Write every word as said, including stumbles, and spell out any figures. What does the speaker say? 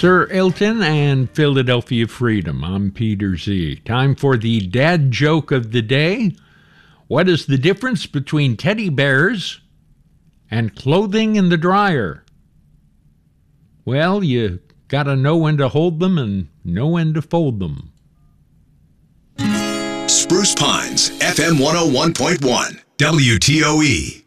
Sir Elton and Philadelphia Freedom. I'm Peter Z. Time for the dad joke of the day. What is the difference between teddy bears and clothing in the dryer? Well, you gotta know when to hold them and know when to fold them. Spruce Pines, F M one oh one point one, W T O E.